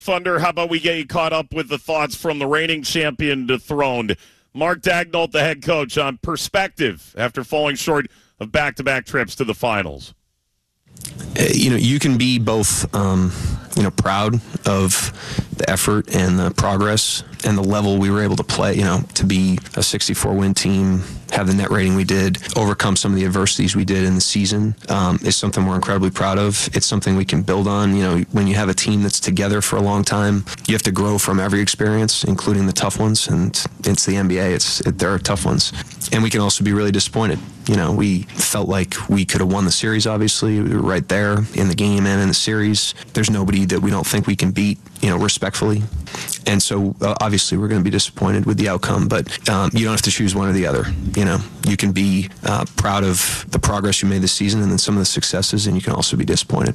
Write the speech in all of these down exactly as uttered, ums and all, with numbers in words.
Thunder, how about we get you caught up with the thoughts from the reigning champion dethroned? Mark Daigneault, the head coach, on perspective after falling short of back-to-back trips to the finals. You know, you can be both, um, you know, proud of the effort and the progress and the level we were able to play, you know, to be a sixty-four win team, have the net rating we did, overcome some of the adversities we did in the season, um, is something we're incredibly proud of. It's something we can build on. You know, when you have a team that's together for a long time, you have to grow from every experience, including the tough ones, and it's the N B A. It's it, there are tough ones. And we can also be really disappointed. You know, we felt like we could have won the series, obviously. We were right there in the game and in the series. There's nobody that we don't think we can beat, you know, respectfully. And so, uh, obviously, we're going to be disappointed with the outcome, but um, you don't have to choose one or the other. You know, you can be uh, proud of the progress you made this season and then some of the successes, and you can also be disappointed.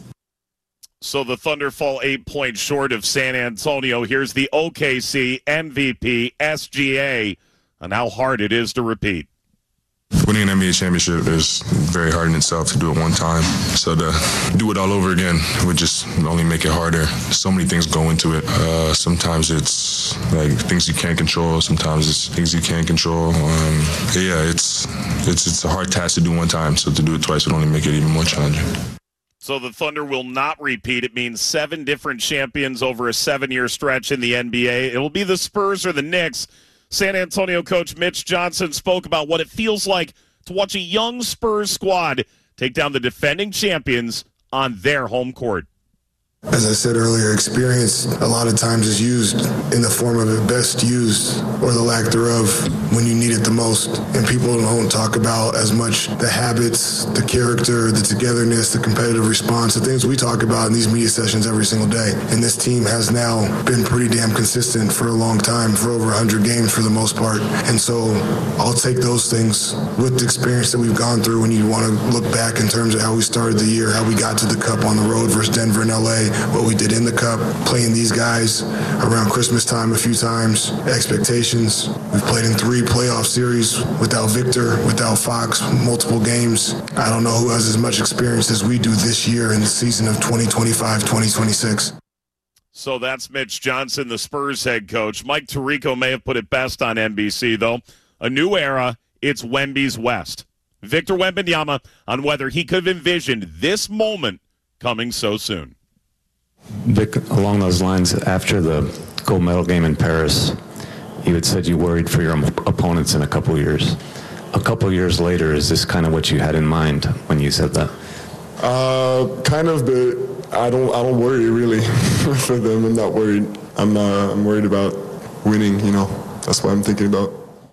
So the Thunder fall eight points short of San Antonio. Here's the O K C M V P, S G A, on how hard it is to repeat. Winning an N B A championship is very hard in itself to do it one time. So to do it all over again would just only make it harder. So many things go into it. Uh, sometimes it's like things you can't control. Sometimes it's things you can't control. Um, yeah, it's it's it's a hard task to do one time. So to do it twice would only make it even more challenging. So the Thunder will not repeat. It means seven different champions over a seven-year stretch in the N B A. It'll be the Spurs or the Knicks. San Antonio coach Mitch Johnson spoke about what it feels like to watch a young Spurs squad take down the defending champions on their home court. As I said earlier, experience a lot of times is used in the form of it best used, or the lack thereof, when you need it the most. And people don't talk about as much the habits, the character, the togetherness, the competitive response, the things we talk about in these media sessions every single day. And this team has now been pretty damn consistent for a long time, for over one hundred games for the most part. And so I'll take those things with the experience that we've gone through when you want to look back in terms of how we started the year, how we got to the Cup on the road versus Denver and L A, what we did in the Cup, playing these guys around Christmas time a few times, expectations. We've played in three playoff series without Victor, without Fox, multiple games. I don't know who has as much experience as we do this year in the season of twenty twenty-five twenty twenty-six. So that's Mitch Johnson, the Spurs head coach. Mike Tirico may have put it best on N B C, though. A new era, it's Wemby's West. Victor Wembanyama on whether he could have envisioned this moment coming so soon. Vic, along those lines, after the gold medal game in Paris, you had said you worried for your opponents in a couple of years. A couple of years later, is this kind of what you had in mind when you said that? Uh, kind of, but I don't. I don't worry really for them. I'm not worried. I'm. Uh, I'm worried about winning. You know, that's what I'm thinking about.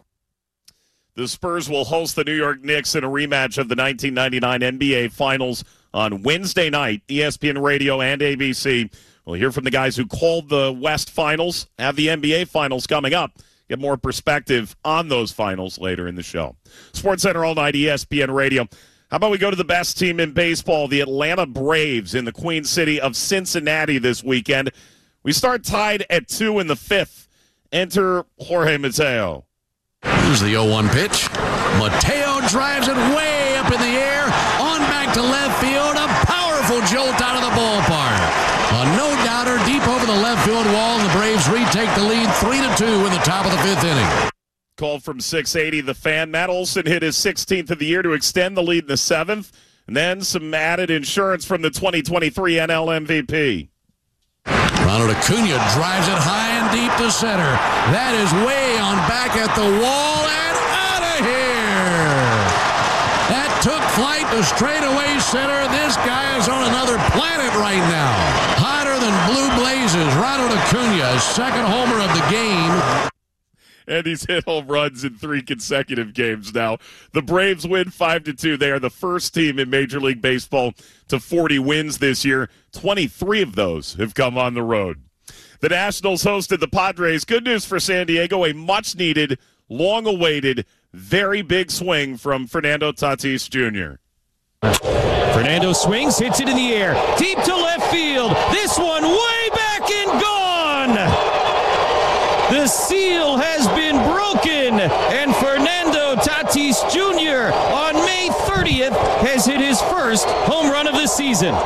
The Spurs will host the New York Knicks in a rematch of the nineteen ninety-nine N B A Finals on Wednesday night. E S P N Radio and A B C. We'll hear from the guys who called the West Finals, have the N B A Finals coming up. Get more perspective on those finals later in the show. SportsCenter all night, E S P N Radio. How about we go to the best team in baseball, the Atlanta Braves, in the Queen City of Cincinnati this weekend. We start tied at two in the fifth. Enter Jorge Mateo. Here's the oh one pitch. Mateo drives it way up in the air, on back to left field. A powerful jolt out of the ballpark. A no-doubter deep over the left field wall, and the Braves retake the lead three to two in the top of the fifth inning. Call from six eighty, The Fan. Matt Olson hit his sixteenth of the year to extend the lead in the seventh, and then some added insurance from the twenty twenty-three N L M V P. Ronald Acuna drives it high and deep to center. That is way on back at the wall and out of here. That took flight to straightaway center. This guy is on another planet right now. Hotter than blue blazes. Ronald Acuna, second homer of the game. And he's hit home runs in three consecutive games now. The Braves win five to two. They are the first team in Major League Baseball to forty wins this year. twenty-three of those have come on the road. The Nationals hosted the Padres. Good news for San Diego, a much-needed, long-awaited, very big swing from Fernando Tatis Junior Fernando swings, hits it in the air, deep to left field. This one way back and gone. The seal has been broken, and Fernando Tatis Junior on May thirtieth has hit his first home run of the season.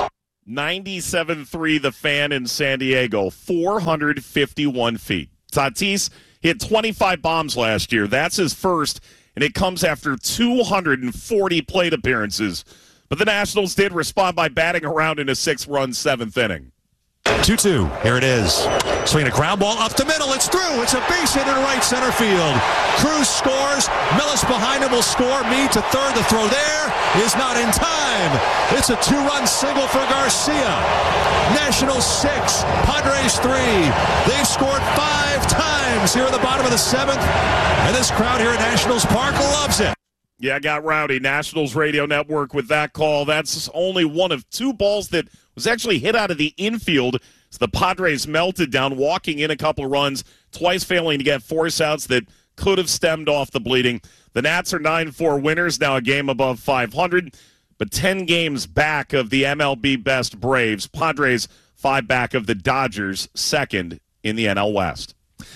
ninety-seven three The Fan in San Diego, four hundred fifty-one feet. Tatis hit twenty-five bombs last year. That's his first, and it comes after two hundred forty plate appearances. But the Nationals did respond by batting around in a six-run seventh inning. two two. Here it is. Swinging a ground ball up the middle. It's through. It's a base hit in right center field. Cruz scores. Millis behind him will score. Mead to third. The throw there is not in time. It's a two-run single for Garcia. Nationals six. Padres three. They've scored five times here at the bottom of the seventh. And this crowd here at Nationals Park loves it. Yeah, got rowdy. Nationals Radio Network with that call. That's only one of two balls that was actually hit out of the infield. So the Padres melted down, walking in a couple runs, twice failing to get force outs that could have stemmed off the bleeding. The Nats are nine four winners, now a game above five hundred, but ten games back of the M L B best Braves. Padres five back of the Dodgers, second in the N L West.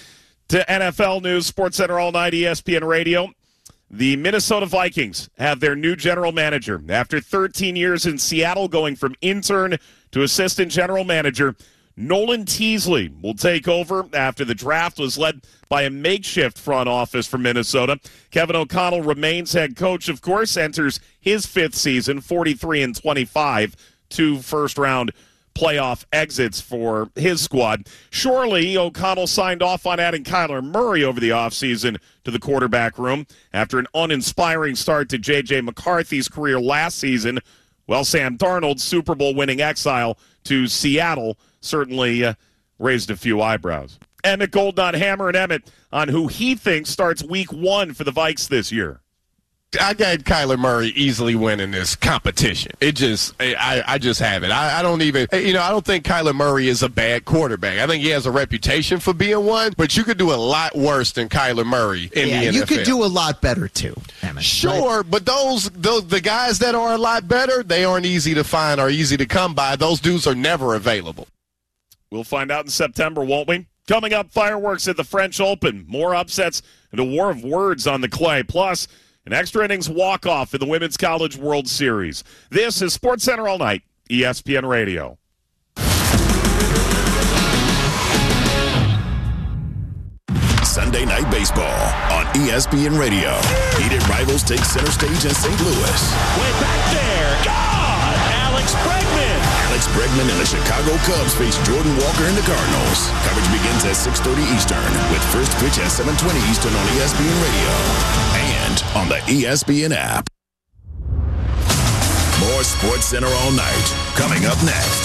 To N F L news, SportsCenter All Night, E S P N Radio. The Minnesota Vikings have their new general manager. After thirteen years in Seattle, going from intern to assistant general manager, Nolan Teasley will take over after the draft was led by a makeshift front office for Minnesota. Kevin O'Connell remains head coach, of course, enters his fifth season, forty-three and twenty-five, two first-round playoff exits for his squad. Surely, O'Connell signed off on adding Kyler Murray over the offseason to the quarterback room after an uninspiring start to J J. McCarthy's career last season. Well, Sam Darnold's Super Bowl winning exile to Seattle certainly uh, raised a few eyebrows. Emmett Goldnut hammering Emmett on who he thinks starts week one for the Vikes this year. I got Kyler Murray easily winning this competition. It just, I, I just have it. I, I don't even, you know, I don't think Kyler Murray is a bad quarterback. I think he has a reputation for being one, but you could do a lot worse than Kyler Murray in yeah, the N F L. You could do a lot better too. Emmett, sure, right? But those, those, the guys that are a lot better, they aren't easy to find or easy to come by. Those dudes are never available. We'll find out in September, won't we? Coming up, fireworks at the French Open. More upsets and a war of words on the clay. Plus, an extra innings walk-off in the Women's College World Series. This is SportsCenter All Night, E S P N Radio. Sunday Night Baseball on E S P N Radio. Heated rivals take center stage in Saint Louis. Way back there. God! Alex Bregman. Alex Bregman and the Chicago Cubs face Jordan Walker and the Cardinals. Coverage begins at six thirty Eastern with first pitch at seven twenty Eastern on E S P N Radio and on the E S P N app. More SportsCenter All Night coming up next.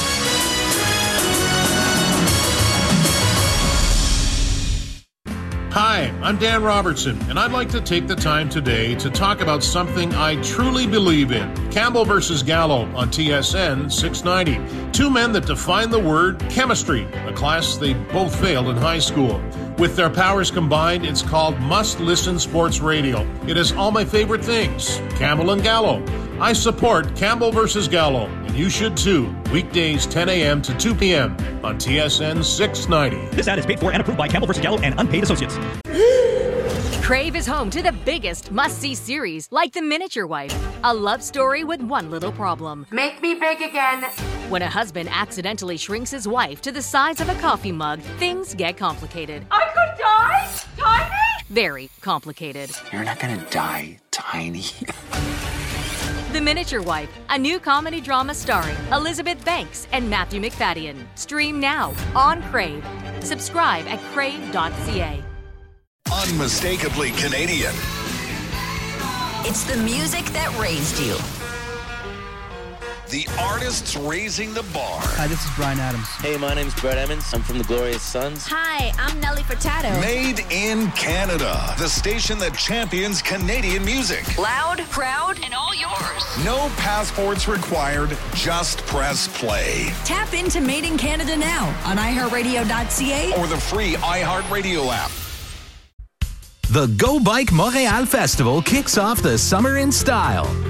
Hi, I'm Dan Robertson, and I'd like to take the time today to talk about something I truly believe in. Campbell versus Gallo on T S N six ninety. Two men that define the word chemistry, a class they both failed in high school. With their powers combined, it's called Must Listen Sports Radio. It has all my favorite things, Campbell and Gallo. I support Campbell versus Gallo, and you should too. Weekdays ten a.m. to two p.m. on T S N six ninety. This ad is paid for and approved by Campbell versus Gallo and unpaid associates. Crave is home to the biggest must-see series, like The Miniature Wife, a love story with one little problem. Make me big again. When a husband accidentally shrinks his wife to the size of a coffee mug, things get complicated. I could die? Tiny? Very complicated. You're not gonna die tiny. The Miniature Wife, a new comedy drama starring Elizabeth Banks and Matthew McFadden. Stream now on Crave. Subscribe at crave dot c a. Unmistakably Canadian. It's the music that raised you. The artists raising the bar. Hi, this is Bryan Adams. Hey, my name's Brett Emmons. I'm from the Glorious Sons. Hi, I'm Nelly Furtado. Made in Canada. The station that champions Canadian music. Loud, proud, and all yours. No passports required. Just press play. Tap into Made in Canada now on i heart radio dot c a or the free iHeartRadio app. The Go Bike Montréal Festival kicks off the summer in style.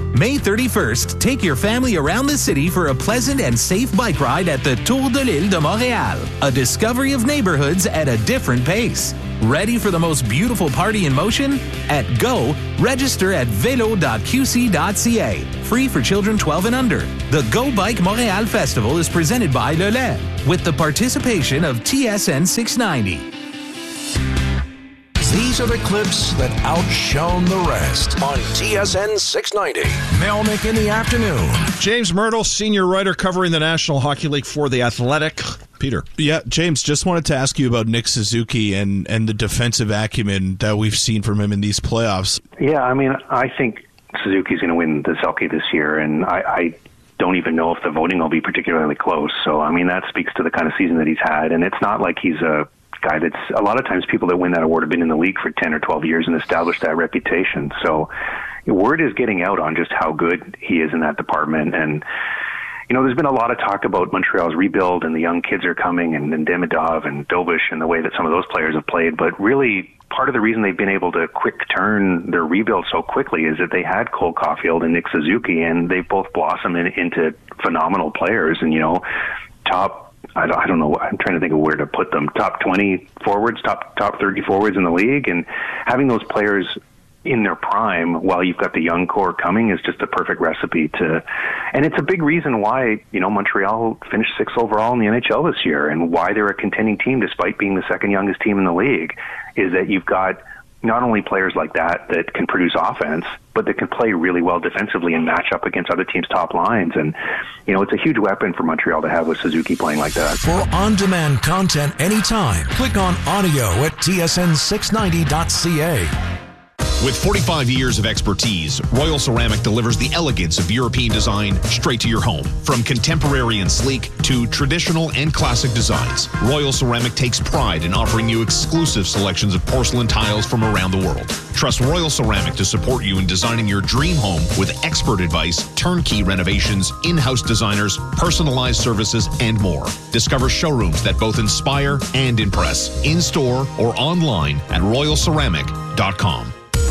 May thirty-first, take your family around the city for a pleasant and safe bike ride at the Tour de l'Île de Montréal, a discovery of neighborhoods at a different pace. Ready for the most beautiful party in motion? At Go, register at velo dot q c dot c a. Free for children twelve and under. The Go Bike Montréal Festival is presented by Le Lait, with the participation of T S N six ninety. These are the clips that outshone the rest on T S N six ninety. Melnick in the afternoon. James Myrtle, senior writer covering the National Hockey League for The Athletic. Peter. Yeah, James, just wanted to ask you about Nick Suzuki and, and the defensive acumen that we've seen from him in these playoffs. Yeah, I mean, I think Suzuki's going to win the Selke this year, and I, I don't even know if the voting will be particularly close. So, I mean, that speaks to the kind of season that he's had, and it's not like he's a guy that's, a lot of times people that win that award have been in the league for ten or twelve years and established that reputation. So word is getting out on just how good he is in that department. And, you know, there's been a lot of talk about Montreal's rebuild and the young kids are coming and, and Demidov and Dobish and the way that some of those players have played. But really, part of the reason they've been able to quick turn their rebuild so quickly is that they had Cole Caulfield and Nick Suzuki, and they both blossomed in, into phenomenal players. And, you know, top, I don't, I don't know, I'm trying to think of where to put them, top twenty forwards, top top thirty forwards in the league. And having those players in their prime while you've got the young core coming is just a perfect recipe to, and it's a big reason why, you know, Montreal finished sixth overall in the N H L this year, and why they're a contending team despite being the second youngest team in the league, is that you've got not only players like that that can produce offense, but that can play really well defensively and match up against other teams' top lines. And, you know, it's a huge weapon for Montreal to have with Suzuki playing like that. For on-demand content anytime, click on audio at T S N six ninety dot c a. With forty-five years of expertise, Royal Ceramic delivers the elegance of European design straight to your home. From contemporary and sleek to traditional and classic designs, Royal Ceramic takes pride in offering you exclusive selections of porcelain tiles from around the world. Trust Royal Ceramic to support you in designing your dream home with expert advice, turnkey renovations, in-house designers, personalized services, and more. Discover showrooms that both inspire and impress, in-store or online at royal ceramic dot com.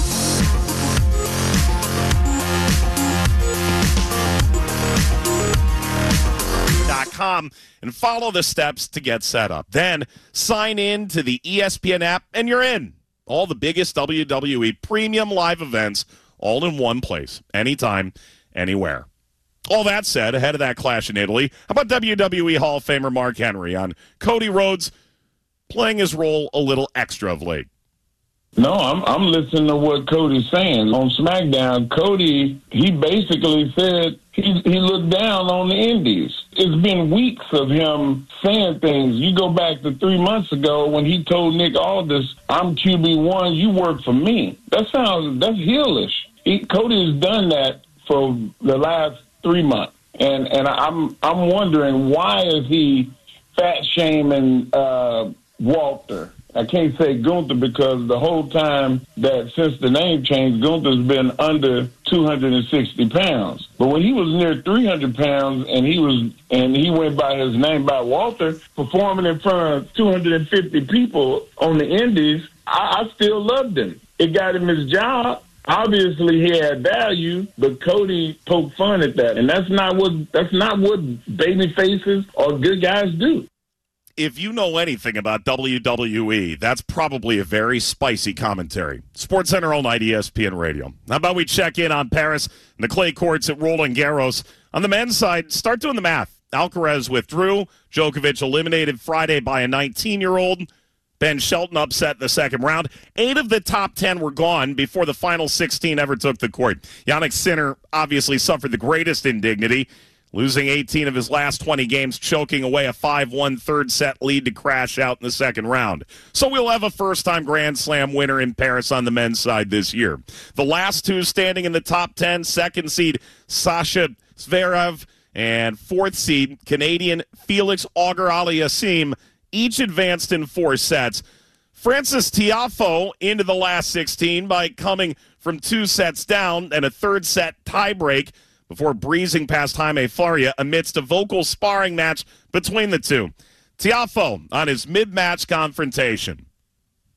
Com and follow the steps to get set up. Then sign in to the E S P N app and you're in. All the biggest W W E premium live events all in one place, anytime, anywhere. All that said, ahead of that clash in Italy, how about W W E Hall of Famer Mark Henry on Cody Rhodes playing his role a little extra of late? No, I'm I'm listening to what Cody's saying. On SmackDown, Cody, he basically said he, he looked down on the Indies. It's been weeks of him saying things. You go back to three months ago when he told Nick Aldis, I'm Q B one, you work for me. That sounds, that's heelish. He, Cody has done that for the last three months. And and I'm I'm wondering, why is he fat shaming uh, Walter? I can't say Gunther because the whole time that since the name changed, Gunther's been under two hundred sixty pounds. But when he was near three hundred pounds and he was and he went by his name by Walter, performing in front of two hundred fifty people on the Indies, I, I still loved him. It got him his job. Obviously, he had value, but Cody poked fun at that, and that's not what that's not what baby faces or good guys do. If you know anything about W W E, that's probably a very spicy commentary. SportsCenter all night E S P N Radio. How about we check in on Paris and the clay courts at Roland Garros? On the men's side, start doing the math. Alcaraz withdrew. Djokovic eliminated Friday by a nineteen-year-old. Ben Shelton upset in the second round. Eight of the top ten were gone before the final sixteen ever took the court. Jannik Sinner obviously suffered the greatest indignity, losing eighteen of his last twenty games, choking away a five one third set lead to crash out in the second round. So we'll have a first-time Grand Slam winner in Paris on the men's side this year. The last two standing in the top ten, second seed Sasha Zverev and fourth seed Canadian Felix Auger-Aliassime, each advanced in four sets. Frances Tiafoe into the last sixteen by coming from two sets down and a third set tiebreak before breezing past Jaime Faria amidst a vocal sparring match between the two. Tiafoe on his mid-match confrontation.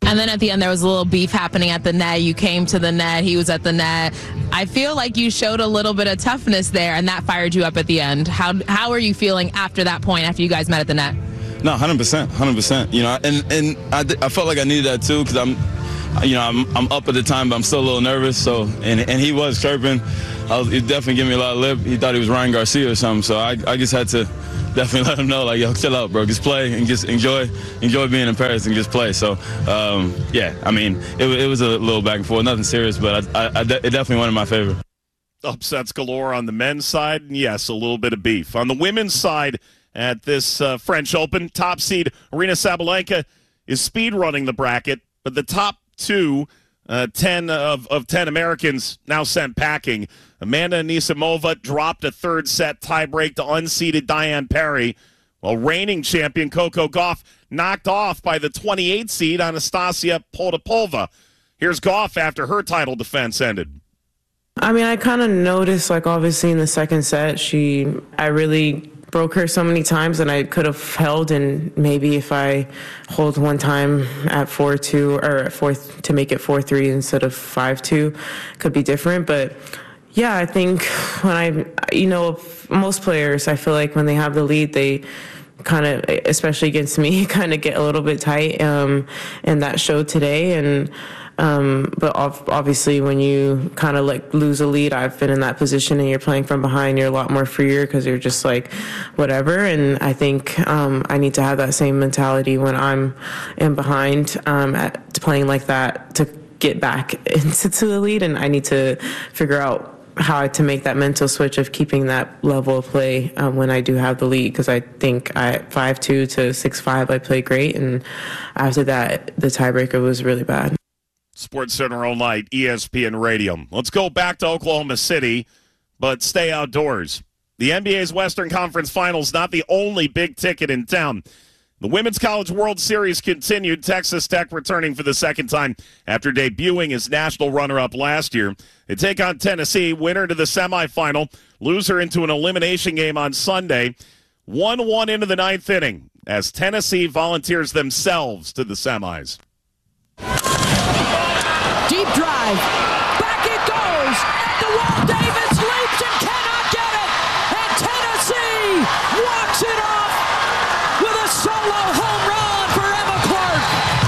And then at the end, there was a little beef happening at the net. You came to the net. He was at the net. I feel like you showed a little bit of toughness there, and that fired you up at the end. How how are you feeling after that point, after you guys met at the net? No, one hundred percent, one hundred percent. You know, and and I, I felt like I needed that too because I'm, you know, I'm I'm up at the time, but I'm still a little nervous. So and and he was chirping. I was, he definitely gave me a lot of lip. He thought he was Ryan Garcia or something. So I I just had to definitely let him know, like, yo, chill out, bro. Just play and just enjoy enjoy being in Paris and just play. So um, yeah, I mean, it, it was a little back and forth, nothing serious, but I, I, I de- it definitely went in my favor. Upsets galore on the men's side, and yes, a little bit of beef on the women's side. At this uh, French Open, top seed Aryna Sabalenka is speed running the bracket, but the top two, uh, ten of, of ten Americans now sent packing. Amanda Anisimova dropped a third set tiebreak to unseeded Diane Parry, while reigning champion Coco Gauff knocked off by the twenty-eighth seed Anastasia Potapova. Here's Gauff after her title defense ended. I mean, I kind of noticed, like, obviously in the second set, she, I really broke her so many times, and I could have held, and maybe if I hold one time at four two or at four to make it four three instead of five two, could be different. But yeah, I think when I, you know, most players, I feel like when they have the lead, they kind of, especially against me, kind of get a little bit tight, um, and that showed today. And Um, but obviously when you kind of like lose a lead, I've been in that position and you're playing from behind, you're a lot more freer because you're just like whatever. And I think um, I need to have that same mentality when I'm in behind um, at playing like that to get back into the lead. And I need to figure out how to make that mental switch of keeping that level of play um, when I do have the lead, because I think I five two to six five I played great, and after that the tiebreaker was really bad. Sports Center all night, E S P N Radio. Let's go back to Oklahoma City, but stay outdoors. The N B A's Western Conference Finals, not the only big ticket in town. The Women's College World Series continued, Texas Tech returning for the second time after debuting as national runner-up last year. They take on Tennessee, winner to the semifinal, loser into an elimination game on Sunday. one one into the ninth inning as Tennessee volunteers themselves to the semis. Deep drive. Back it goes. At the wall, Davis leaps and cannot get it. And Tennessee walks it off with a solo home run for Emma Clark.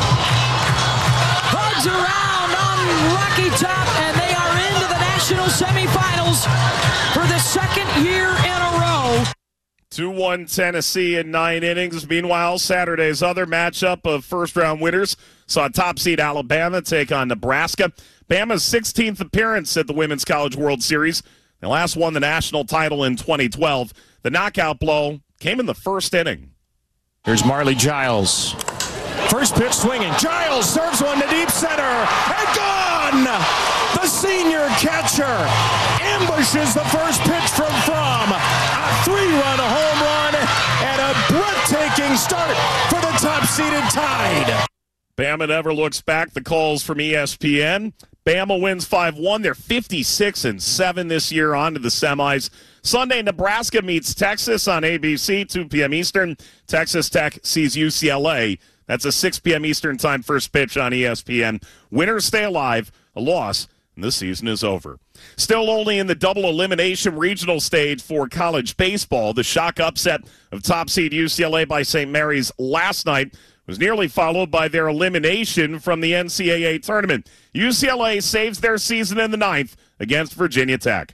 Hugs around on Rocky Top, and they are into the national semifinals for the second year in a row. two one Tennessee in nine innings. Meanwhile, Saturday's other matchup of first-round winners saw top seed Alabama take on Nebraska. Bama's sixteenth appearance at the Women's College World Series. They last won the national title in twenty twelve. The knockout blow came in the first inning. Here's Marley Giles. First pitch swinging. Giles serves one to deep center. And gone! The senior catcher ambushes the first pitch from Fromm. A three-run home run and a breathtaking start for the top-seeded Tide. Bama never looks back. The calls from E S P N. Bama wins five one. They're fifty-six and seven this year, on to the semis. Sunday, Nebraska meets Texas on A B C, two p.m. Eastern. Texas Tech sees U C L A. That's a six p.m. Eastern time first pitch on E S P N. Winners stay alive. A loss, and the season is over. Still only in the double elimination regional stage for college baseball. The shock upset of top seed U C L A by Saint Mary's last night was nearly followed by their elimination from the N C double A tournament. U C L A saves their season in the ninth against Virginia Tech.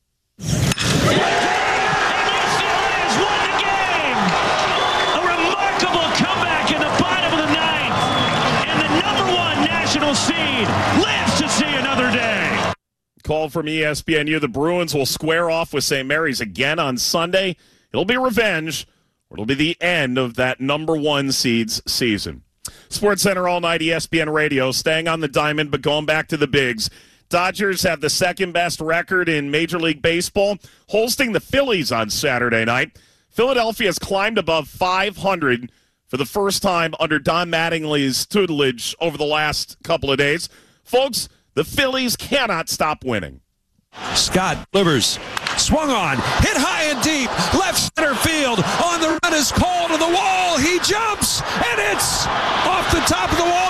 Seed lives to see another day. Call from E S P N U. The Bruins will square off with Saint Mary's again on Sunday. It'll be revenge, or it'll be the end of that number one seed's season. Sports Center all night, E S P N Radio, staying on the diamond, but going back to the bigs. Dodgers have the second best record in Major League Baseball, hosting the Phillies on Saturday night. Philadelphia has climbed above five hundred for the first time under Don Mattingly's tutelage over the last couple of days. Folks, the Phillies cannot stop winning. Scott delivers. Swung on. Hit high and deep. Left center field. On the run is called to the wall. He jumps. And it's off the top of the wall. No,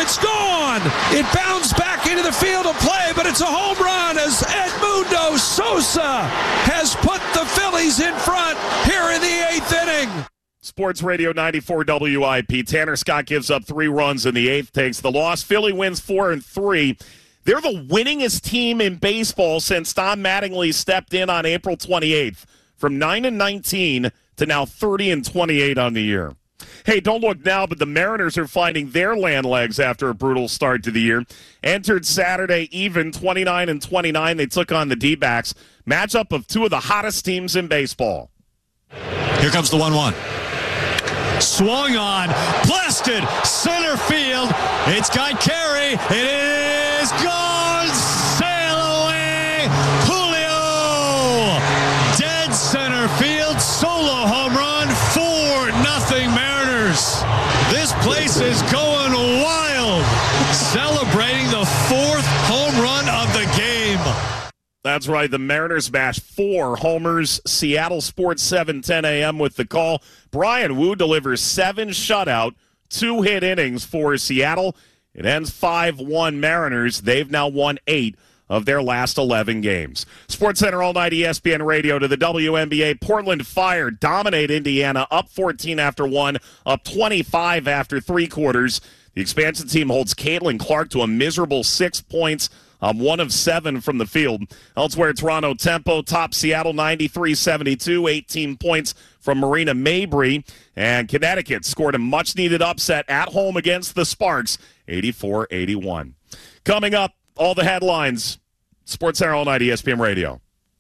it's gone. It bounced back into the field of play, but it's a home run as Edmundo Sosa has put the Phillies in front here in the eighth inning. Sports Radio ninety-four W I P. Tanner Scott gives up three runs in the eighth, takes the loss. Philly wins four and three. They're the winningest team in baseball since Don Mattingly stepped in on April twenty-eighth. From nine and nineteen to now thirty and twenty-eight on the year. Hey, don't look now, but the Mariners are finding their land legs after a brutal start to the year. Entered Saturday even, twenty-nine and twenty-nine. They took on the D-backs. Matchup of two of the hottest teams in baseball. Here comes the one one. Swung on, blasted, center field. It's got Carey. It is gone. Sail away, Julio. Dead center field, solo home run, four nothing Mariners. This place is going wild, celebrating the fourth home run of the game. That's right. The Mariners smash four homers. Seattle Sports seven ten a.m. with the call. Brian Wu delivers seven shutout, two hit innings for Seattle. It ends five one Mariners. They've now won eight of their last eleven games. SportsCenter all night, E S P N Radio to the W N B A. Portland Fire dominate Indiana, up fourteen after one, up twenty-five after three quarters. The expansion team holds Caitlin Clark to a miserable six points. Um, one of seven from the field. Elsewhere, Toronto Tempo top Seattle ninety-three seventy-two, eighteen points from Marina Mabry. And Connecticut scored a much-needed upset at home against the Sparks, eighty-four eighty-one. Coming up, all the headlines. SportsCenter all night, E S P N Radio.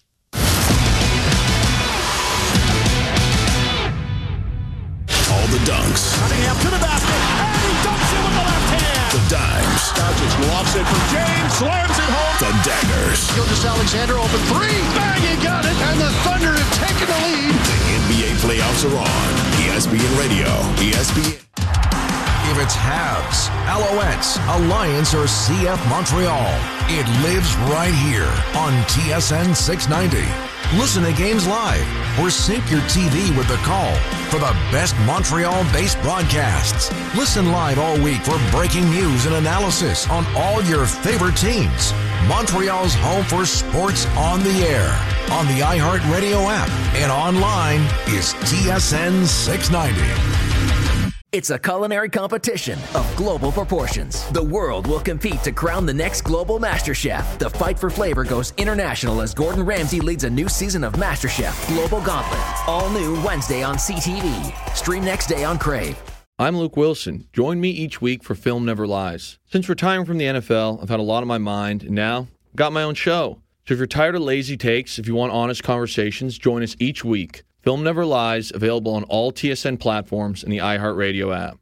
All the dunks. Cunningham to the basket, and he dunks it with the left hand. The dimes. Doncic lofts it for James, slams it home. The daggers. Gilgeous Alexander open three. Bang, he got it, and the Thunder have taken the lead. The N B A playoffs are on. E S P N Radio. E S P N. If it's Habs, Alouettes, Alliance, or C F Montreal, it lives right here on T S N six ninety. Listen to games live or sync your T V with the call for the best Montreal-based broadcasts. Listen live all week for breaking news and analysis on all your favorite teams. Montreal's home for sports on the air, on the iHeartRadio app, and online is T S N six ninety. It's a culinary competition of global proportions. The world will compete to crown the next global master chef. The fight for flavor goes international as Gordon Ramsay leads a new season of MasterChef Global Gauntlet. All new Wednesday on C T V. Stream next day on Crave. I'm Luke Wilson. Join me each week for Film Never Lies. Since retiring from the N F L, I've had a lot on my mind, and now I've got my own show. So if you're tired of lazy takes, if you want honest conversations, join us each week. Film Never Lies, available on all T S N platforms and the iHeartRadio app.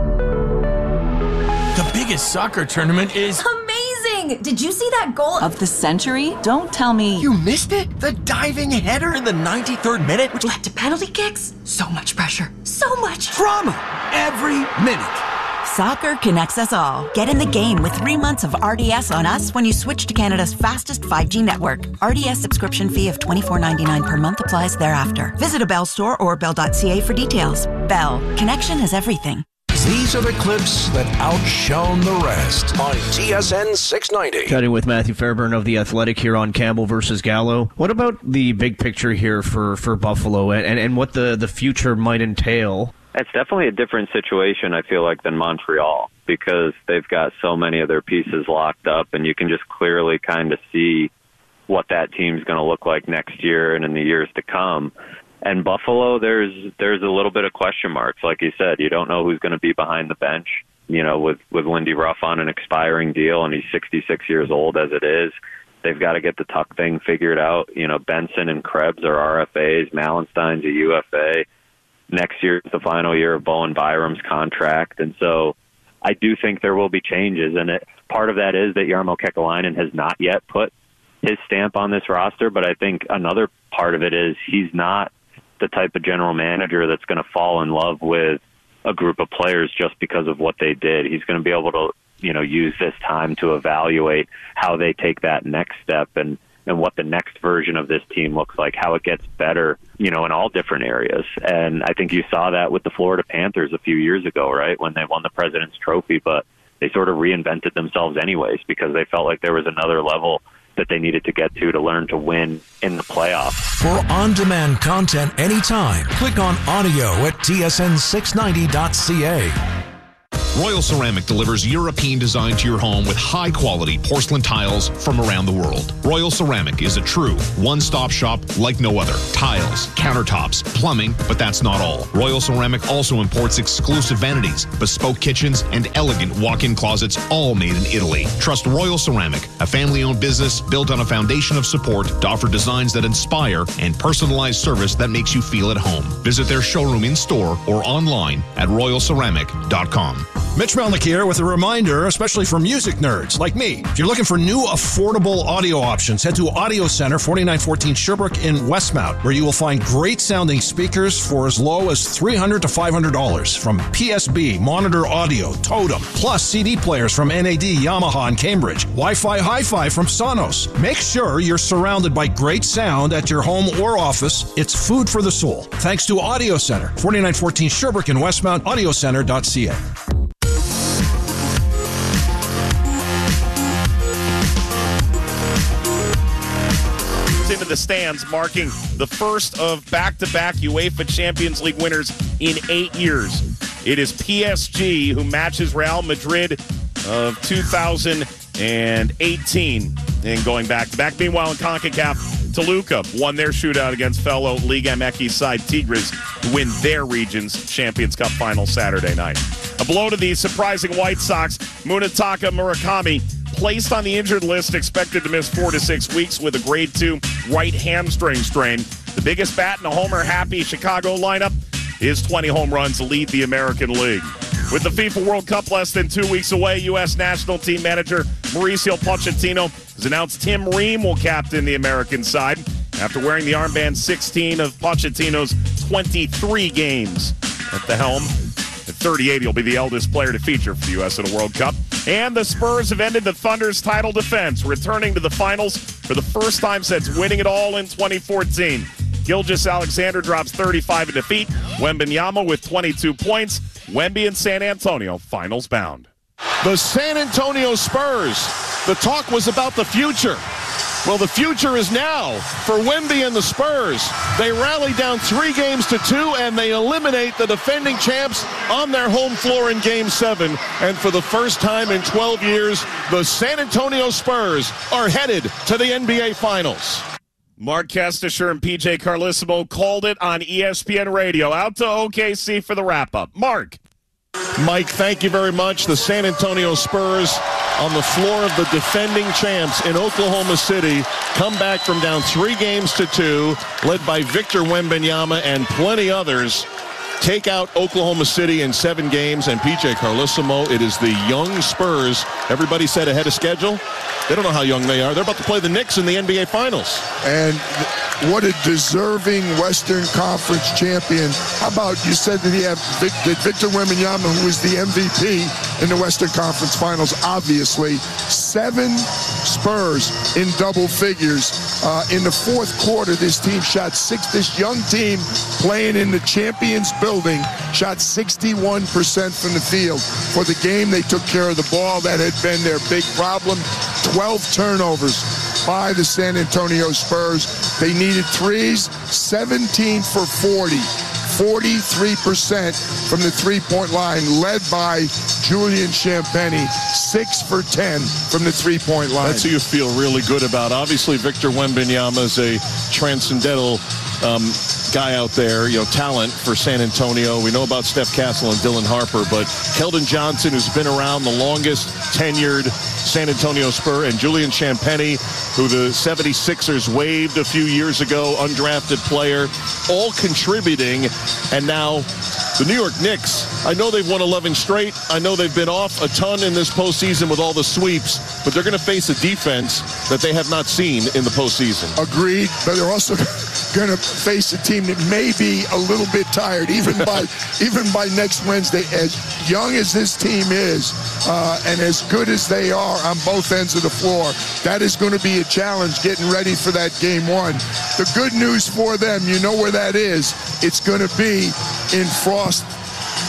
The biggest soccer tournament is amazing! Did you see that goal of the century? Don't tell me you missed it? The diving header in the ninety-third minute, which led to penalty kicks? So much pressure. So much drama every minute. Soccer connects us all. Get in the game with three months of R D S on us when you switch to Canada's fastest five G network. R D S subscription fee of twenty-four ninety-nine per month applies thereafter. Visit a Bell store or bell dot c a for details. Bell. Connection is everything. These are the clips that outshone the rest on T S N six ninety. Chatting with Matthew Fairburn of The Athletic here on Campbell versus Gallo. What about the big picture here for, for Buffalo and, and what the, the future might entail? It's definitely a different situation, I feel like, than Montreal because they've got so many of their pieces locked up, and you can just clearly kind of see what that team's going to look like next year and in the years to come. And Buffalo, there's there's a little bit of question marks. Like you said, you don't know who's going to be behind the bench, you know, with, with Lindy Ruff on an expiring deal, and he's sixty-six years old as it is. They've got to get the Tuck thing figured out. You know, Benson and Krebs are R F As. Mallenstein's a U F A. Next year is the final year of Bowen Byram's contract. And so I do think there will be changes. And it, part of that is that Jarmo Kekalainen has not yet put his stamp on this roster. But I think another part of it is he's not the type of general manager that's going to fall in love with a group of players just because of what they did. He's going to be able to, you know, use this time to evaluate how they take that next step and, and what the next version of this team looks like, how it gets better, you know, in all different areas. And I think you saw that with the Florida Panthers a few years ago, right, when they won the President's Trophy. But they sort of reinvented themselves anyways because they felt like there was another level that they needed to get to to learn to win in the playoffs. For on-demand content anytime, click on audio at T S N six ninety dot C A. Royal Ceramic delivers European design to your home with high-quality porcelain tiles from around the world. Royal Ceramic is a true one-stop shop like no other. Tiles, countertops, plumbing, but that's not all. Royal Ceramic also imports exclusive vanities, bespoke kitchens, and elegant walk-in closets, all made in Italy. Trust Royal Ceramic, a family-owned business built on a foundation of support to offer designs that inspire and personalized service that makes you feel at home. Visit their showroom in-store or online at royal ceramic dot com. Mitch Melnick here with a reminder, especially for music nerds like me. If you're looking for new, affordable audio options, head to Audio Center, forty-nine fourteen Sherbrooke in Westmount, where you will find great-sounding speakers for as low as three hundred dollars to five hundred dollars from P S B, Monitor Audio, Totem, plus C D players from N A D, Yamaha, and Cambridge, Wi-Fi Hi-Fi from Sonos. Make sure you're surrounded by great sound at your home or office. It's food for the soul. Thanks to Audio Center, forty-nine fourteen Sherbrooke in Westmount, audio center dot c a. Into the stands, marking the first of back-to-back UEFA Champions League winners in eight years. It is P S G who matches Real Madrid of two thousand eighteen and going back-to-back. Meanwhile, in CONCACAF, Toluca won their shootout against fellow Liga M X side Tigres to win their region's Champions Cup final Saturday night. A blow to the surprising White Sox, Munetaka Murakami placed on the injured list, expected to miss four to six weeks with a grade two right hamstring strain. The biggest bat in a homer-happy Chicago lineup is twenty home runs to lead the American League. With the FIFA World Cup less than two weeks away, U S national team manager Mauricio Pochettino has announced Tim Ream will captain the American side after wearing the armband sixteen of Pochettino's twenty-three games at the helm. At thirty-eight, he'll be the eldest player to feature for the U S in a World Cup. And the Spurs have ended the Thunder's title defense, returning to the finals for the first time since winning it all in twenty fourteen. Gilgeous-Alexander drops thirty-five in defeat. Wembanyama with twenty-two points. Wemby and San Antonio finals bound. The San Antonio Spurs. The talk was about the future. Well, the future is now for Wemby and the Spurs. They rally down three games to two, and they eliminate the defending champs on their home floor in Game seven. And for the first time in twelve years, the San Antonio Spurs are headed to the N B A Finals. Mark Kestisher and P J Carlissimo called it on E S P N Radio. Out to O K C for the wrap-up. Mark. Mike, thank you very much. The San Antonio Spurs on the floor of the defending champs in Oklahoma City come back from down three games to two, led by Victor Wembanyama and plenty others. Take out Oklahoma City in seven games, and P J Carlissimo, it is the young Spurs. Everybody said ahead of schedule. They don't know how young they are. They're about to play the Knicks in the N B A Finals. And what a deserving Western Conference champion. How about you said that he had Vic, that Victor Wembanyama, who was the M V P in the Western Conference Finals, obviously. Seven Spurs in double figures. Uh, in the fourth quarter, this team shot six. This young team playing in the Champions Building shot sixty-one percent from the field. For the game, they took care of the ball. That had been their big problem. twelve turnovers by the San Antonio Spurs. They needed threes, seventeen for forty. forty-three percent from the three-point line, led by Julian Champagnie, six for ten from the three-point line. That's who you feel really good about. Obviously, Victor Wembanyama is a transcendental um, guy out there, you know, talent for San Antonio. We know about Steph Castle and Dylan Harper, but Keldon Johnson, who's been around the longest tenured San Antonio Spur, and Julian Champagnie, who the seventy-sixers waived a few years ago, undrafted player, all contributing. And now the New York Knicks, I know they've won eleven straight. I know they've been off a ton in this postseason with all the sweeps, but they're going to face a defense that they have not seen in the postseason. Agreed, but they're also going to face a team that may be a little bit tired, even by even by next Wednesday. As young as this team is, uh, and as good as they are on both ends of the floor, that is going to be a challenge getting ready for that game one. The good news for them, you know where that is. It's going to be in Frost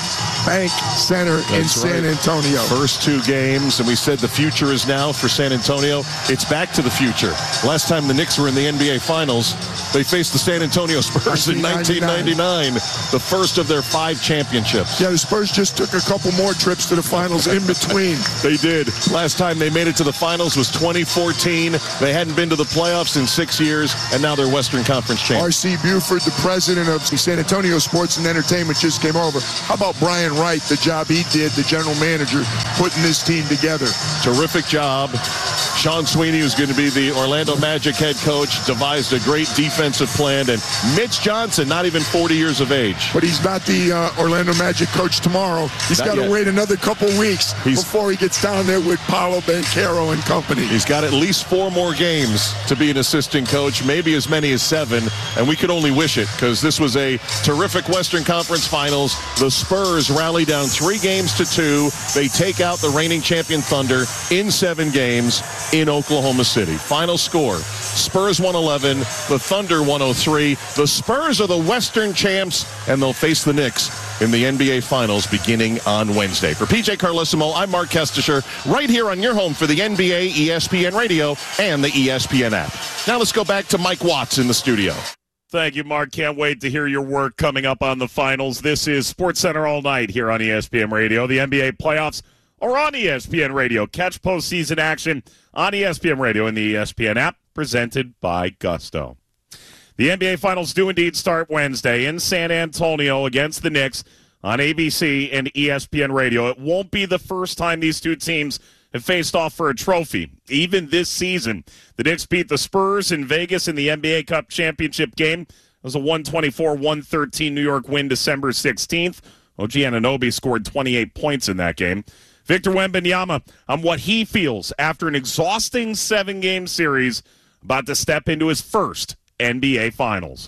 Bank Center in That's San right. Antonio. First two games, and we said the future is now for San Antonio. It's back to the future. Last time the Knicks were in the N B A Finals, they faced the San Antonio Spurs in nineteen ninety-nine, the first of their five championships. Yeah, the Spurs just took a couple more trips to the finals in between. They did. Last time they made it to the finals was twenty fourteen. They hadn't been to the playoffs in six years, and now they're Western Conference champions. R C Buford, the president of San Antonio Sports and Entertainment, just came over. How about Brian Wright, the job he did, the general manager, putting this team together? Terrific job. Sean Sweeney, who's going to be the Orlando Magic head coach, devised a great defensive plan. And Mitch Johnson, not even forty years of age. But he's not the uh, Orlando Magic coach tomorrow. He's got to wait another couple weeks he's, before he gets down there with Paolo Banchero and company. He's got at least four more games to be an assistant coach, maybe as many as seven. And we could only wish it, because this was a terrific Western Conference Finals. The Spurs rally down three games to two. They take out the reigning champion Thunder in seven games in Oklahoma City. Final score, Spurs one eleven, the Thunder one oh three. The Spurs are the Western champs, and they'll face the Knicks in the N B A Finals beginning on Wednesday. For P J Carlesimo, I'm Mark Kestisher, right here on your home for the N B A, E S P N Radio, and the E S P N app. Now let's go back to Mike Watts in the studio. Thank you, Mark. Can't wait to hear your work coming up on the finals. This is SportsCenter All Night here on E S P N Radio. The N B A playoffs are on E S P N Radio. Catch postseason action on E S P N Radio and the E S P N app, presented by Gusto. The N B A Finals do indeed start Wednesday in San Antonio against the Knicks on A B C and E S P N Radio. It won't be the first time these two teams have faced off for a trophy. Even this season, the Knicks beat the Spurs in Vegas in the N B A Cup championship game. It was a one twenty-four one thirteen New York win December sixteenth. O G Anunoby scored twenty-eight points in that game. Victor Wembanyama on what he feels after an exhausting seven-game series, about to step into his first N B A Finals.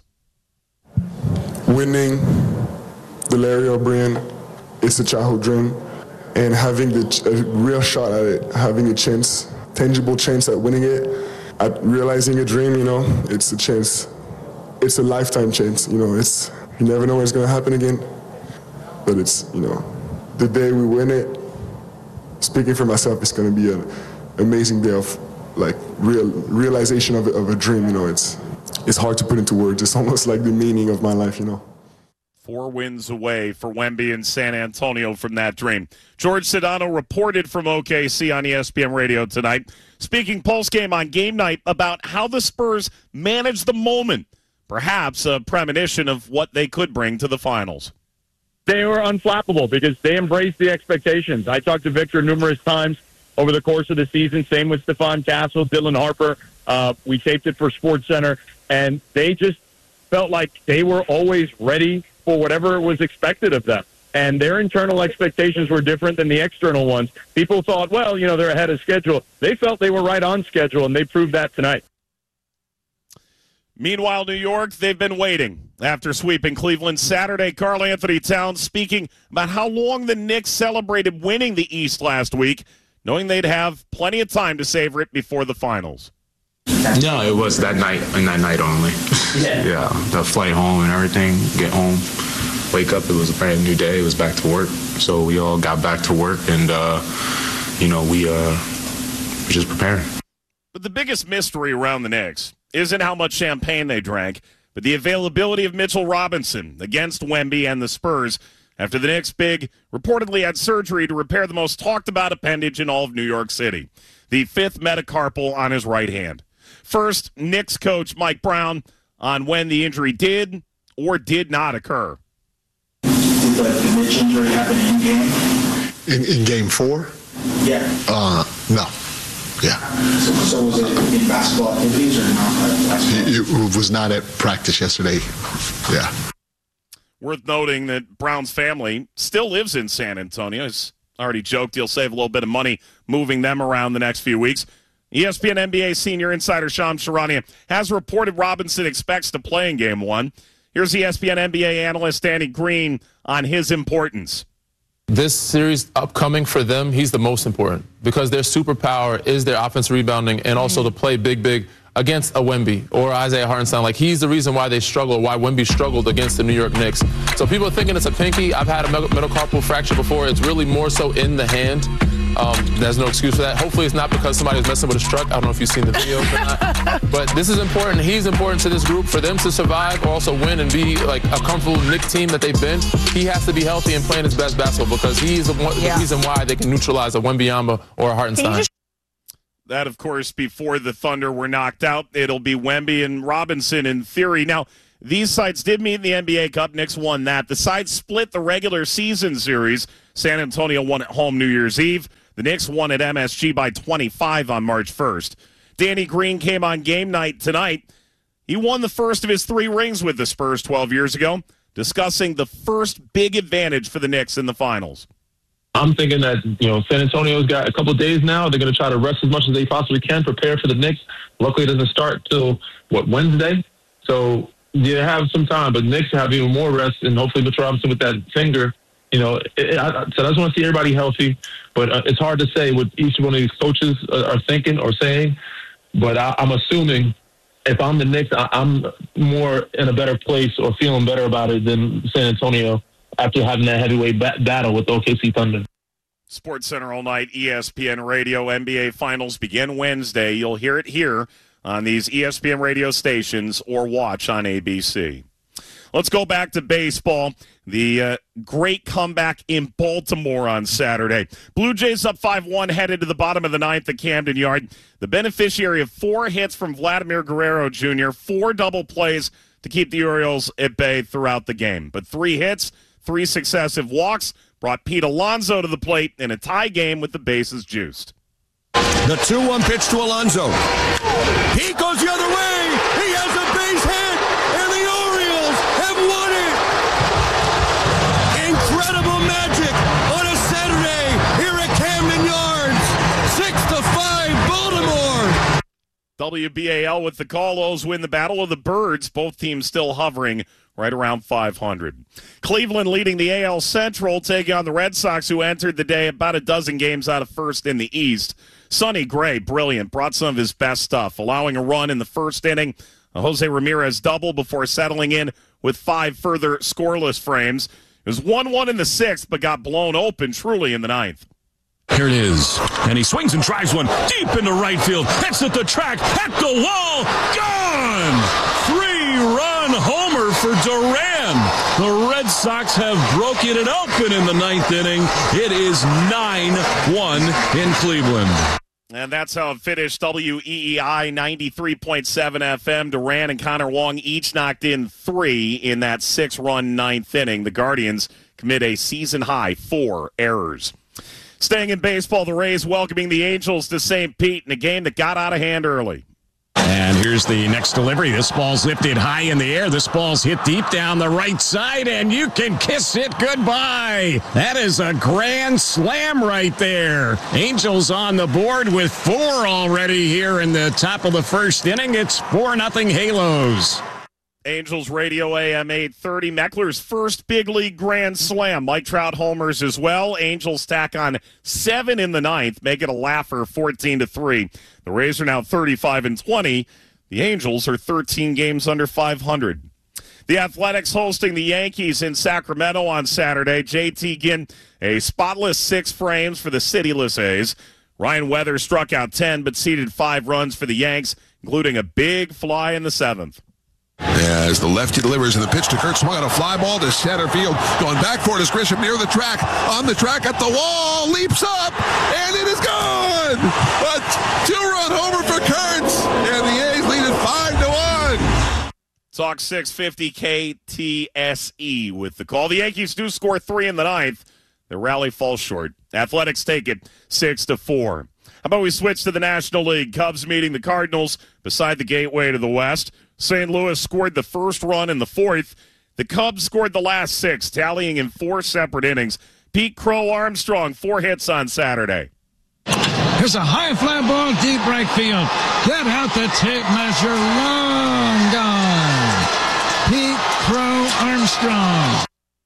Winning the Larry O'Brien is a childhood dream, and having the, a real shot at it, having a chance, tangible chance at winning it, at realizing a dream, you know, it's a chance. It's a lifetime chance, you know. It's you never know when it's going to happen again, but it's, you know, the day we win it, speaking for myself, it's going to be an amazing day of, like, real realization of, of a dream, you know. It's it's hard to put into words. It's almost like the meaning of my life, you know. Four wins away for Wemby in San Antonio from that dream. George Sedano reported from O K C on E S P N Radio tonight, speaking post-game on game night about how the Spurs managed the moment, perhaps a premonition of what they could bring to the finals. They were unflappable because they embraced the expectations. I talked to Victor numerous times over the course of the season. Same with Stephon Castle, Dylan Harper. Uh, we taped it for SportsCenter, and they just felt like they were always ready for whatever was expected of them. And their internal expectations were different than the external ones. People thought, well, you know, they're ahead of schedule. They felt they were right on schedule, and they proved that tonight. Meanwhile, New York, they've been waiting. After sweeping Cleveland Saturday, Karl Anthony Towns speaking about how long the Knicks celebrated winning the East last week, knowing they'd have plenty of time to savor it before the finals. No, it was that night and that night only. Yeah. yeah, the flight home and everything, get home, wake up, it was a brand new day, it was back to work. So we all got back to work and, uh, you know, we uh, were just preparing. But the biggest mystery around the Knicks isn't how much champagne they drank, but the availability of Mitchell Robinson against Wemby and the Spurs after the Knicks big reportedly had surgery to repair the most talked about appendage in all of New York City, the fifth metacarpal on his right hand. First, Knicks coach Mike Brown on when the injury did or did not occur. Did the Mitch injury happen in game? In, in game four? Yeah. Uh, no. Yeah. So, so was it in basketball activities or not? It, it was not at practice yesterday. Yeah. Worth noting that Brown's family still lives in San Antonio. He's already joked he'll save a little bit of money moving them around the next few weeks. E S P N N B A senior insider Shams Charania has reported Robinson expects to play in Game one. Here's E S P N N B A analyst Danny Green on his importance. This series upcoming for them, he's the most important because their superpower is their offensive rebounding and also to play big, big against a Wemby or Isaiah Hartenstein. Like, he's the reason why they struggle, why Wemby struggled against the New York Knicks. So people are thinking it's a pinky. I've had a metacarpal fracture before. It's really more so in the hand. Um, there's no excuse for that. Hopefully it's not because somebody was messing with his truck. I don't know if you've seen the video or not. But this is important. He's important to this group. For them to survive or also win and be like a comfortable Knicks team that they've been, he has to be healthy and playing his best basketball because he's the, one, yeah. the reason why they can neutralize a Wembanyama or a Hartenstein. That, of course, before the Thunder were knocked out. It'll be Wemby and Robinson in theory. Now, these sides did meet in the N B A Cup. Knicks won that. The sides split the regular season series. San Antonio won at home New Year's Eve. The Knicks won at M S G by twenty-five on March first. Danny Green came on game night tonight. He won the first of his three rings with the Spurs twelve years ago, discussing the first big advantage for the Knicks in the finals. I'm thinking that, you know, San Antonio's got a couple of days now. They're going to try to rest as much as they possibly can, prepare for the Knicks. Luckily, it doesn't start till, what, Wednesday? So you have some time, but Knicks have even more rest, and hopefully Mitchell Robinson with that finger. You know, it, I, so I just want to see everybody healthy, but uh, it's hard to say what each one of these coaches are, are thinking or saying. But I, I'm assuming if I'm the Knicks, I, I'm more in a better place or feeling better about it than San Antonio after having that heavyweight ba- battle with the O K C Thunder. Sports Center all night, E S P N Radio, N B A Finals begin Wednesday. You'll hear it here on these E S P N radio stations or watch on A B C. Let's go back to baseball. The uh, great comeback in Baltimore on Saturday. Blue Jays up five one headed to the bottom of the ninth at Camden Yard. The beneficiary of four hits from Vladimir Guerrero Junior, four double plays to keep the Orioles at bay throughout the game. But three hits, three successive walks brought Pete Alonso to the plate in a tie game with the bases juiced. The two one pitch to Alonso. He goes the other way. He has a base hit, and the Orioles have won it. Incredible magic on a Saturday here at Camden Yards. Six to five, Baltimore. W B A L with the call. O's win the Battle of the Birds. Both teams still hovering right around five hundred. Cleveland leading the A L Central, taking on the Red Sox, who entered the day about a dozen games out of first in the East. Sonny Gray, brilliant, brought some of his best stuff, allowing a run in the first inning. A Jose Ramirez double before settling in with five further scoreless frames. It was one one in the sixth, but got blown open truly in the ninth. Here it is, and he swings and drives one deep into right field. Hits at the track, at the wall, gone! Three-run homer for Duran. The Red Sox have broken it open in the ninth inning. It is nine one in Cleveland. And that's how it finished. W E E I ninety-three point seven F M. Duran and Connor Wong each knocked in three in that six-run ninth inning. The Guardians commit a season-high four errors. Staying in baseball, the Rays welcoming the Angels to Saint Pete in a game that got out of hand early. And here's the next delivery. This ball's lifted high in the air. This ball's hit deep down the right side, and you can kiss it goodbye. That is a grand slam right there. Angels on the board with four already here in the top of the first inning. It's four nothing Halos. Angels Radio A M eight thirty. Meckler's first big league grand slam. Mike Trout homers as well. Angels tack on seven in the ninth, make it a laugher, fourteen to three. The Rays are now thirty-five and twenty. The Angels are thirteen games under five hundred. The Athletics hosting the Yankees in Sacramento on Saturday. J T Ginn, a spotless six frames for the Cityless A's. Ryan Weathers struck out ten, but ceded five runs for the Yanks, including a big fly in the seventh. As the lefty delivers and the pitch to Kurt, swung on a fly ball to center field. Going back for it is Grisham near the track. On the track at the wall, leaps up, and it is gone! A two-run homer for Kurtz, and the A's lead it five to one. Talk six fifty K T S E with the call. The Yankees do score three in the ninth. The rally falls short. Athletics take it six to four. How about we switch to the National League? Cubs meeting the Cardinals beside the gateway to the West. Saint Louis scored the first run in the fourth. The Cubs scored the last six, tallying in four separate innings. Pete Crow Armstrong, four hits on Saturday. Here's a high fly ball, deep right field. Get out the tape measure, long gone. Pete Crow Armstrong.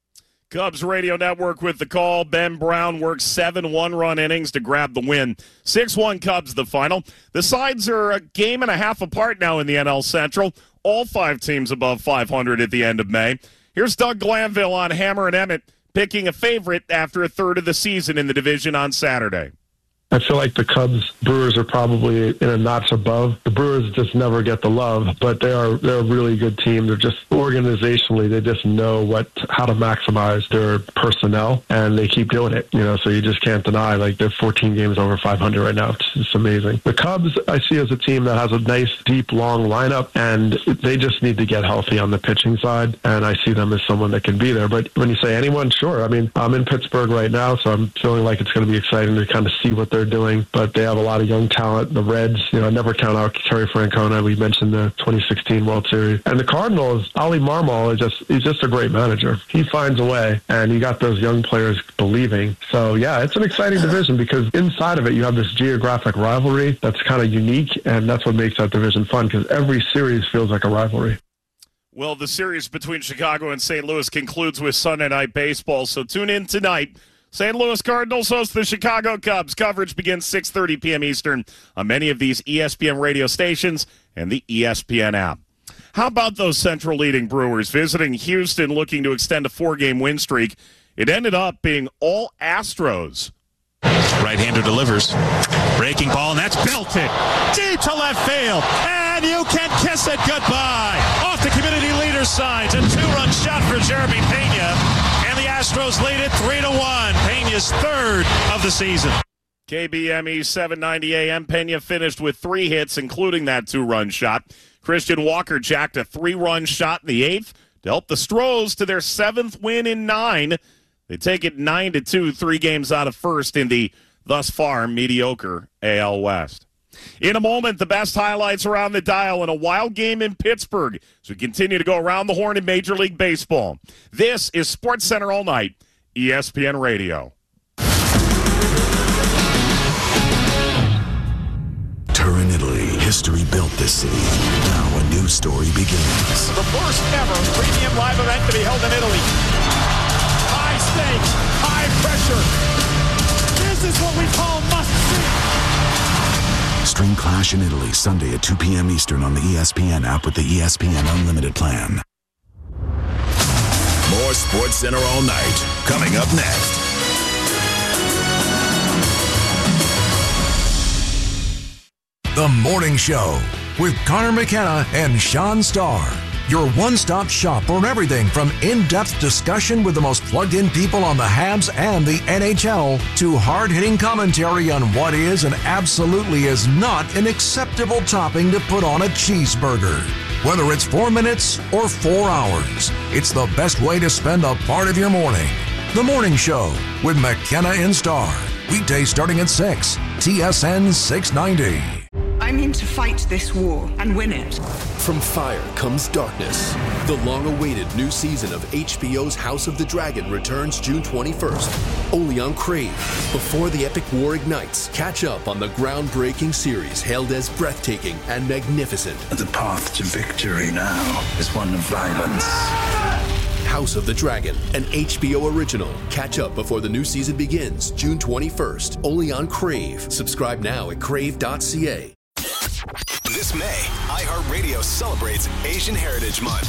Cubs Radio Network with the call. Ben Brown works seven one-run innings to grab the win. six one Cubs the final. The sides are a game and a half apart now in the N L Central. All five teams above five hundred at the end of May. Here's Doug Glanville on Hammer and Emmett, picking a favorite after a third of the season in the division on Saturday. I feel like the Cubs, Brewers are probably in a notch above. The Brewers just never get the love, but they are they're a really good team. They're just organizationally, they just know what how to maximize their personnel, and they keep doing it. You know, so you just can't deny. Like they're fourteen games over five hundred right now. It's, it's amazing. The Cubs, I see as a team that has a nice, deep, long lineup, and they just need to get healthy on the pitching side. And I see them as someone that can be there. But when you say anyone, sure. I mean, I'm in Pittsburgh right now, so I'm feeling like it's going to be exciting to kind of see what they're doing, but they have a lot of young talent. The Reds, you know, I never count out Terry Francona. We mentioned the twenty sixteen World Series. And the Cardinals, Oli Marmol is just, he's just a great manager. He finds a way, and you got those young players believing. So, yeah, it's an exciting division because inside of it, you have this geographic rivalry that's kind of unique, and that's what makes that division fun because every series feels like a rivalry. Well, the series between Chicago and Saint Louis concludes with Sunday Night Baseball, so tune in tonight. Saint Louis Cardinals host the Chicago Cubs. Coverage begins six thirty p.m. Eastern on many of these E S P N radio stations and the E S P N app. How about those Central leading Brewers visiting Houston looking to extend a four-game win streak? It ended up being all Astros. Right-hander delivers. Breaking ball, and that's belted deep to left field. And you can kiss it goodbye. Off the community leader signs. A two-run shot for Jeremy Pena. And the Astros lead it three to one. Pena's third of the season. K B M E seven ninety A M. Pena finished with three hits, including that two-run shot. Christian Walker jacked a three-run shot in the eighth to help the Stros to their seventh win in nine. They take it nine to two, three games out of first in the thus far mediocre A L West. In a moment, the best highlights around the dial in a wild game in Pittsburgh as we continue to go around the horn in Major League Baseball. This is SportsCenter All Night, E S P N Radio. Turin, Italy. History built this city. Now a new story begins. The first ever premium live event to be held in Italy. High stakes, high pressure. This is what we call must-see. Stream Clash in Italy Sunday at two p.m. Eastern on the E S P N app with the E S P N Unlimited plan. More SportsCenter All Night coming up next. The Morning Show with Connor McKenna and Sean Starr. Your one-stop shop for everything from in-depth discussion with the most plugged-in people on the Habs and the N H L to hard-hitting commentary on what is and absolutely is not an acceptable topping to put on a cheeseburger. Whether it's four minutes or four hours, it's the best way to spend a part of your morning. The Morning Show with McKenna and Starr. Weekdays starting at six. T S N six ninety. I mean to fight this war and win it. From fire comes darkness. The long-awaited new season of H B O's House of the Dragon returns June twenty-first, only on Crave. Before the epic war ignites, catch up on the groundbreaking series hailed as breathtaking and magnificent. The path to victory now is one of violence. House of the Dragon, an H B O original. Catch up before the new season begins June twenty-first, only on Crave. Subscribe now at crave dot c a. This May, iHeartRadio celebrates Asian Heritage Month.